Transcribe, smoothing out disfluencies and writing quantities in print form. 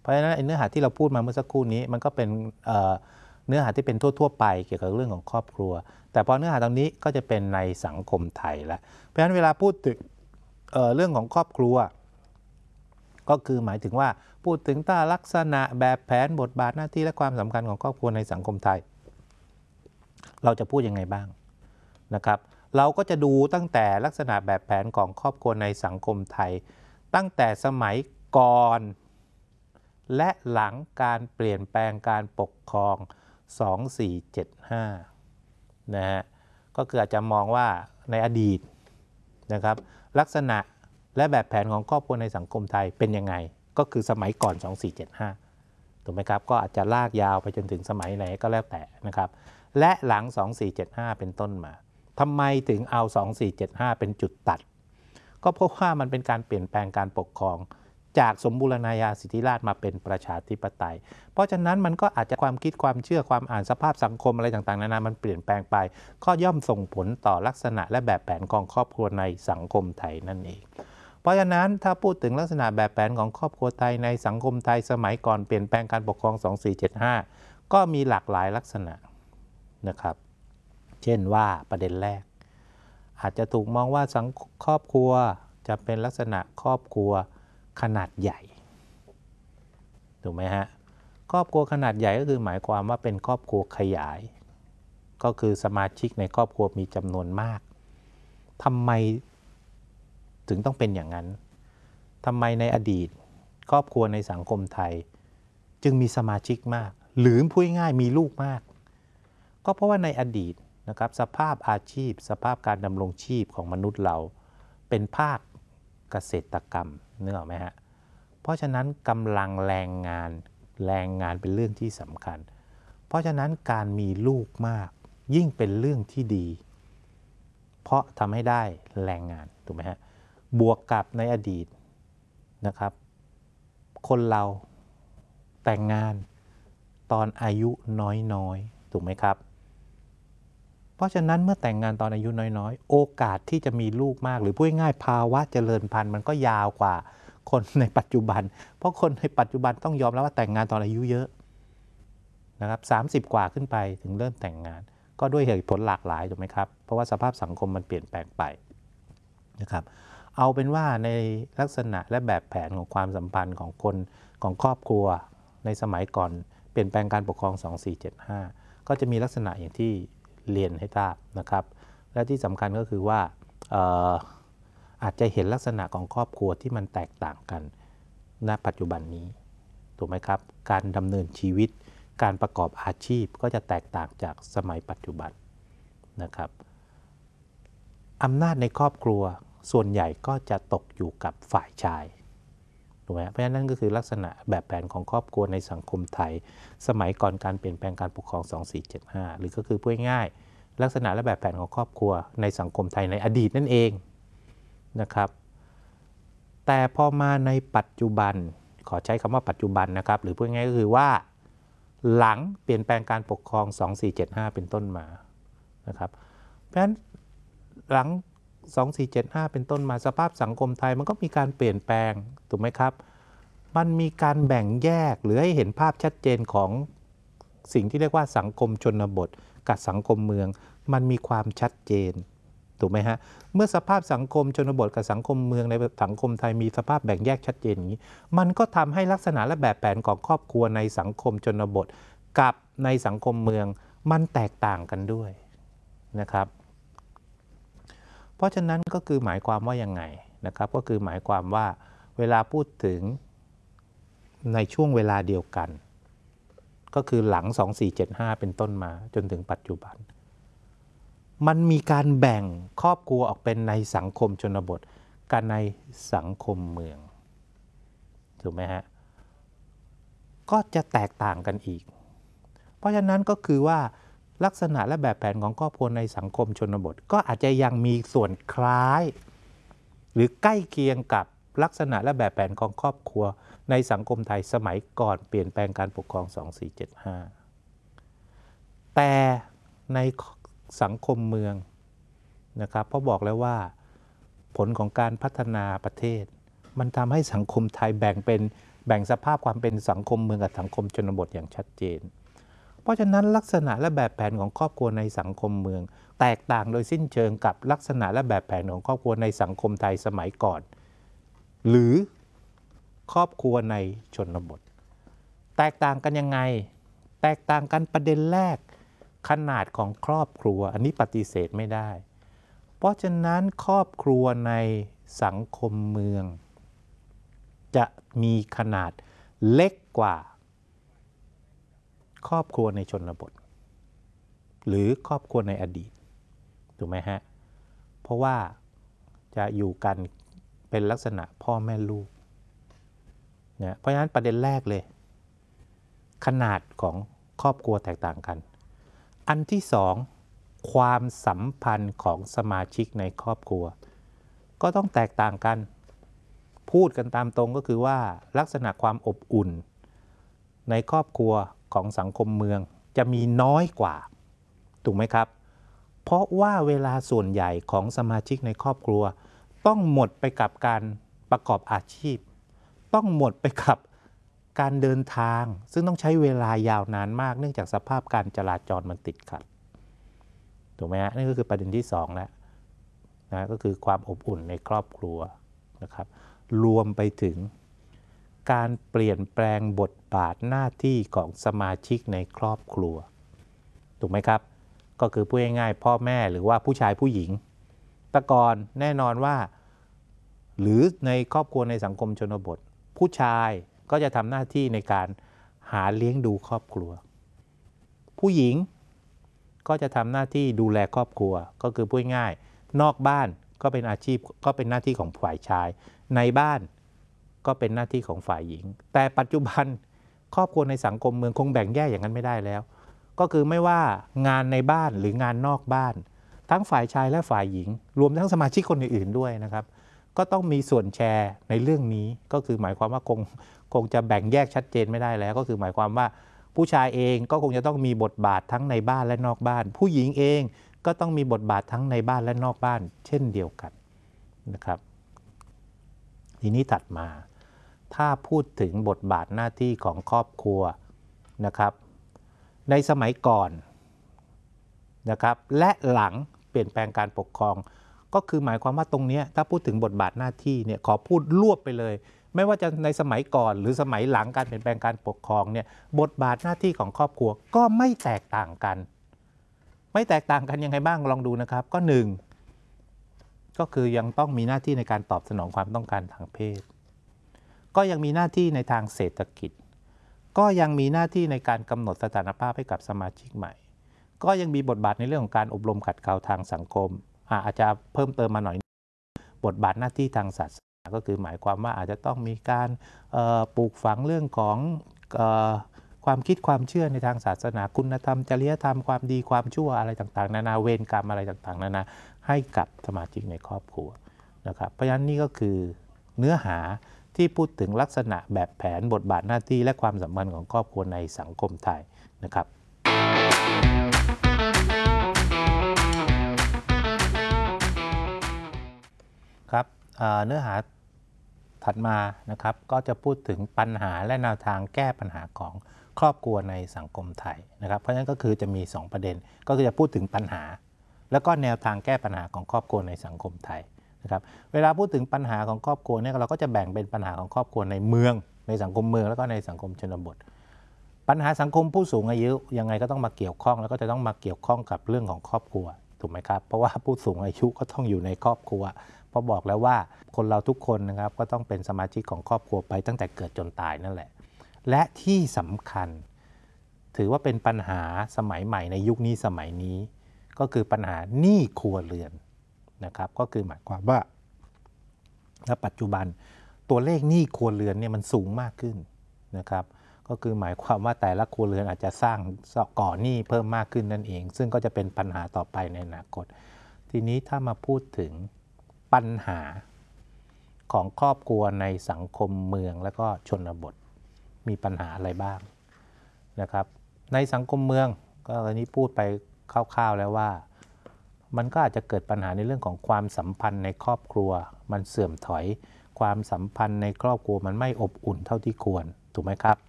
เพราะฉะนั้นเนื้อหาที่เราพูดมาเมื่อสักครู่นี้มันก็เป็นเนื้อหาที่เป็นทั่วๆไปเกี่ยวกับเรื่องของครอบครัวแต่พอเนื้อหาตรงนี้ก็จะเป็นในสังคมไทยแล้วเพราะฉะนั้นเวลาพูดถึงเรื่องของครอบครัวก็คือหมายถึงว่าพูดถึงลักษณะแบบแผนบทบาทหน้าที่และความสำคัญของครอบครัวในสังคมไทยเราจะพูดยังไงบ้างนะครับเราก็จะดูตั้งแต่ลักษณะแบบแผนของครอบครัวในสังคมไทยตั้งแต่สมัยก่อนและหลังการเปลี่ยนแปลงการปกครอง2475นะฮะก็คืออาจจะมองว่าในอดีตนะครับลักษณะและแบบแผนของครอบครัวในสังคมไทยเป็นยังไงก็คือสมัยก่อน2475ถูกไหมครับก็อาจจะลากยาวไปจนถึงสมัยไหนก็แล้วแต่นะครับและหลัง2475เป็นต้นมาทำไมถึงเอา2475เป็นจุดตัดก็เพราะว่ามันเป็นการเปลี่ยนแปลงการปกครองจากสมบูรณาญาสิทธิราชย์มาเป็นประชาธิปไตยเพราะฉะนั้นมันก็อาจจะความคิดความเชื่อความอ่านสภาพสังคมอะไรต่างๆนานามันเปลี่ยนแปลงไปก็ย่อมส่งผลต่อลักษณะและแบบแผนของครอบครัวในสังคมไทยนั่นเองเพราะฉะนั้นถ้าพูดถึงลักษณะแบบแผนของครอบครัวไทยในสังคมไทยสมัยก่อนเปลี่ยนแปลงการปกครอง2475ก็มีหลากหลายลักษณะนะครับเช่นว่าประเด็นแรกอาจจะถูกมองว่าครอบครัวจะเป็นลักษณะครอบครัวขนาดใหญ่ถูกไหมฮะครอบครัวขนาดใหญ่ก็คือหมายความว่าเป็นครอบครัวขยายก็คือสมาชิกในครอบครัวมีจำนวนมากทำไมถึงต้องเป็นอย่างนั้นทำไมในอดีตครอบครัวในสังคมไทยจึงมีสมาชิกมากหรือพูดง่ายมีลูกมากก็เพราะว่าในอดีตนะครับสภาพอาชีพสภาพการดำรงชีพของมนุษย์เราเป็นภาคเกษตรกรรมนึกออกไหมฮะเพราะฉะนั้นกำลังแรงงานเป็นเรื่องที่สำคัญเพราะฉะนั้นการมีลูกมากยิ่งเป็นเรื่องที่ดีเพราะทำให้ได้แรงงานถูกไหมฮะบวกกับในอดีตนะครับคนเราแต่งงานตอนอายุน้อยๆถูกไหมครับเพราะฉะนั้นเมื่อแต่งงานตอนอายุน้อยๆโอกาสที่จะมีลูกมากหรือพูดง่ายๆภาวะเจริญพันธุ์มันก็ยาวกว่าคนในปัจจุบันเพราะคนในปัจจุบันต้องยอมรับว่าแต่งงานตอนอายุเยอะนะครับ30 กว่าขึ้นไปถึงเริ่มแต่งงานก็ด้วยเหตุผลหลากหลายถูกไหมครับเพราะว่าสภาพสังคมมันเปลี่ยนแปลงไปนะครับเอาเป็นว่าในลักษณะและแบบแผนของความสัมพันธ์ของคนของครอบครัวในสมัยก่อนเปลี่ยนแปลงการปกครอง2475ก็จะมีลักษณะอย่างที่เรียนให้ทราบนะครับและที่สำคัญก็คือว่าอาจจะเห็นลักษณะของครอบครัวที่มันแตกต่างกันณปัจจุบันนี้ถูกไหมครับการดำเนินชีวิตการประกอบอาชีพก็จะแตกต่างจากสมัยปัจจุบันนะครับอำนาจในครอบครัวส่วนใหญ่ก็จะตกอยู่กับฝ่ายชายถูกไหมเพราะฉะนั้นก็คือลักษณะแบบแผนของครอบครัวในสังคมไทยสมัยก่อนการเปลี่ยนแปลงการปกครอง2475หรือก็คือพูดง่ายๆลักษณะและแบบแผนของครอบครัวในสังคมไทยในอดีตนั่นเองนะครับแต่พอมาในปัจจุบันขอใช้คำว่าปัจจุบันนะครับหรือพูดง่ายก็คือว่าหลังเปลี่ยนแปลงการปกครอง2475เป็นต้นมานะครับเพราะฉะนั้นหลัง2475เป็นต้นมาสภาพสังคมไทยมันก็มีการเปลี่ยนแปลงถูกไหมครับมันมีการแบ่งแยกหรือให้เห็นภาพชัดเจนของสิ่งที่เรียกว่าสังคมชนบทกับสังคมเมืองมันมีความชัดเจนถูกไหมฮะเมื่อสภาพสังคมชนบทกับสังคมเมืองในสังคมไทยมีสภาพแบ่งแยกชัดเจนอย่างนี้มันก็ทำให้ลักษณะและแบบแผนของครอบครัวในสังคมชนบทกับในสังคมเมืองมันแตกต่างกันด้วยนะครับเพราะฉะนั้นก็คือหมายความว่ายังไงนะครับก็คือหมายความว่าเวลาพูดถึงในช่วงเวลาเดียวกันก็คือหลัง2475เป็นต้นมาจนถึงปัจจุบันมันมีการแบ่งครอบครัวออกเป็นในสังคมชนบทกับในสังคมเมืองถูกไหมฮะก็จะแตกต่างกันอีกเพราะฉะนั้นก็คือว่าลักษณะและแบบแผนของครอบครัวในสังคมชนบทก็อาจจะยังมีส่วนคล้ายหรือใกล้เคียงกับลักษณะและแบบแผนของครอบครัวในสังคมไทยสมัยก่อนเปลี่ยนแปลงการปกครอง2475แต่ในสังคมเมืองนะครับเพราะบอกแล้วว่าผลของการพัฒนาประเทศมันทำให้สังคมไทยแบ่งเป็นแบ่งสภาพความเป็นสังคมเมืองกับสังคมชนบทอย่างชัดเจนเพราะฉะนั้นลักษณะและแบบแผนของครอบครัวในสังคมเมืองแตกต่างโดยสิ้นเชิงกับลักษณะและแบบแผนของครอบครัวในสังคมไทยสมัยก่อนหรือครอบครัวในชนบทแตกต่างกันยังไงแตกต่างกันประเด็นแรกขนาดของครอบครัวอันนี้ปฏิเสธไม่ได้เพราะฉะนั้นครอบครัวในสังคมเมืองจะมีขนาดเล็กกว่าครอบครัวในชนบทหรือครอบครัวในอดีตถูกไหมฮะเพราะว่าจะอยู่กันเป็นลักษณะพ่อแม่ลูกนะเพราะฉะนั้นประเด็นแรกเลยขนาดของครอบครัวแตกต่างกันอันที่สองความสัมพันธ์ของสมาชิกในครอบครัวก็ต้องแตกต่างกันพูดกันตามตรงก็คือว่าลักษณะความอบอุ่นในครอบครัวของสังคมเมืองจะมีน้อยกว่าถูกไหมครับเพราะว่าเวลาส่วนใหญ่ของสมาชิกในครอบครัวต้องหมดไปกับการประกอบอาชีพต้องหมดไปกับการเดินทางซึ่งต้องใช้เวลายาวนานมากเนื่องจากสภาพการจราจรมันติดขัดถูกไหมฮะนี่ก็คือประเด็นที่สองแล้วนะก็คือความอบอุ่นในครอบครัวนะครับรวมไปถึงการเปลี่ยนแปลงบทบาทหน้าที่ของสมาชิกในครอบครัวถูกไหมครับก็คือพูดง่ายๆพ่อแม่หรือว่าผู้ชายผู้หญิงแต่ก่อนแน่นอนว่าหรือในครอบครัวในสังคมชนบทผู้ชายก็จะทำหน้าที่ในการหาเลี้ยงดูครอบครัวผู้หญิงก็จะทำหน้าที่ดูแลครอบครัวก็คือพูดง่ายนอกบ้านก็เป็นอาชีพก็เป็นหน้าที่ของฝ่ายชายในบ้านก็เป็นหน้าที่ของฝ่ายหญิงแต่ปัจจุบันครอบครัวในสังคมเมืองคงแบ่งแยกอย่างนั้นไม่ได้แล้วก็คือไม่ว่างานในบ้านหรืองานนอกบ้านทั้งฝ่ายชายและฝ่ายหญิงรวมทั้งสมาชิกคนอื่นๆด้วยนะครับก็ต้องมีส่วนแชร์ในเรื่องนี้ก็คือหมายความว่าคงจะแบ่งแยกชัดเจนไม่ได้แล้วก็คือหมายความว่าผู้ชายเองก็คงจะต้องมีบทบาททั้งในบ้านและนอกบ้านผู้หญิงเองก็ต้องมีบทบาททั้งในบ้านและนอกบ้านเช่นเดียวกันนะครับทีนี้ถัดมาถ้าพูดถึงบทบาทหน้าที่ของครอบครัวนะครับในสมัยก่อนนะครับและหลังเปลี่ยนแปลงการปกครองก็คือหมายความว่าตรงนี้ถ้าพูดถึงบทบาทหน้าที่เนี่ยขอพูดรวบไปเลยไม่ว่าจะในสมัยก่อนหรือสมัยหลังการเปลี่ยนแปลงการปกครองเนี่ยบทบาทหน้าที่ของครอบครัวก็ไม่แตกต่างกันไม่แตกต่างกันยังไงบ้างลองดูนะครับก็หนึ่งก็คือยังต้องมีหน้าที่ในการตอบสนองความต้องการทางเพศก็ยังมีหน้าที่ในทางเศรษฐกิจก็ยังมีหน้าที่ในการกำหนดสถานภาพให้กับสมาชิกใหม่ก็ยังมีบทบาทในเรื่องของการอบรมขัดเกลาทางสังคมอาจจะเพิ่มเติมมาหน่อยบทบาทหน้าที่ทางศาสนาก็คือหมายความว่าอาจจะต้องมีการปลูกฝังเรื่องของความคิดความเชื่อในทางศาสนาคุณธรรมจริยธรรมความดีความชั่วอะไรต่างๆนานาเวรกรรมอะไรต่างๆนานาให้กับสมาชิกในครอบครัวนะครับเพราะฉะนั้นนี่ก็คือเนื้อหาที่พูดถึงลักษณะแบบแผนบทบาทหน้าที่และความสัมพันธ์ของครอบครัวในสังคมไทยนะครับครับเนื้อหาถัดมานะครับก็จะพูดถึงปัญหาและแนวทางแก้ปัญหาของครอบครัวในสังคมไทยนะครับเพราะฉะนั้นก็คือจะมี2ประเด็นก็คือจะพูดถึงปัญหาแล้วก็แนวทางแก้ปัญหาของครอบครัวในสังคมไทยนะครับเวลาพูดถึงปัญหาของครอบครัวเนี่ยเราก็จะแบ่งเป็นปัญหาของครอบครัวในเมืองในสังคมเมืองแล้วก็ในสังคมชนบทปัญหาสังคมผู้สูงอายุยังไงก็ต้องมาเกี่ยวข้องแล้วก็จะต้องมาเกี่ยวข้องกับเรื่องของครอบครัวถูกไหมครับเพราะว่าผู้สูงอายุก็ต้องอยู่ในครอบครัวเพราะบอกแล้วว่าคนเราทุกคนนะครับก็ต้องเป็นสมาชิกของครอบครัวไปตั้งแต่เกิดจนตายนั่นแหละและที่สำคัญถือว่าเป็นปัญหาสมัยใหม่ในยุคนี้สมัยนี้ก็คือปัญหาหนี้ครัวเรือนนะครับก็คือหมายความว่าณปัจจุบันตัวเลขหนี้ครัวเรือนเนี่ยมันสูงมากขึ้นนะครับก็คือหมายความว่าแต่ละครัวเรือนอาจจะสร้างก่อหนี้เพิ่มมากขึ้นนั่นเองซึ่งก็จะเป็นปัญหาต่อไปในอนาคตทีนี้ถ้ามาพูดถึงปัญหาของครอบครัวในสังคมเมืองและก็ชนบทมีปัญหาอะไรบ้างนะครับในสังคมเมืองก็อันนี้พูดไปคร่าวๆแล้วว่ามันก็อาจจะเกิดปัญหาในเรื่องของความสัมพันธ์ในครอบครัวมันเสื่อมถอยความสัมพันธ์ในครอบครัวมันไม่อบอุ่นเท่าที่ควรถูกไหมครับ